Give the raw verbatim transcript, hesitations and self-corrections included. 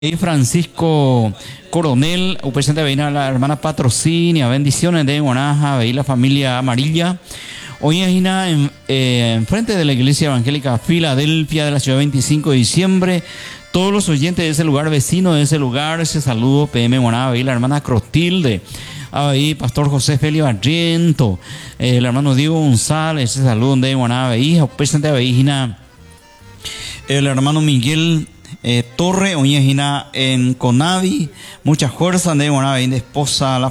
Y Francisco Coronel, un presente de la hermana Patrocinia, bendiciones de Guanaja, veí la familia amarilla. Hoy en, en, eh, en frente de la Iglesia Evangélica Filadelfia de la ciudad veinticinco de diciembre, todos los oyentes de ese lugar, vecinos de ese lugar, ese saludo, P M Guanaja, veí la hermana Crotilde, ahí Pastor José Félix Barriento, eh, el hermano Diego González, ese saludo de Guanaja, veí, presente de veí, el hermano Miguel Eh, Torre, Oñejina en Conavi, mucha fuerza de una esposa, la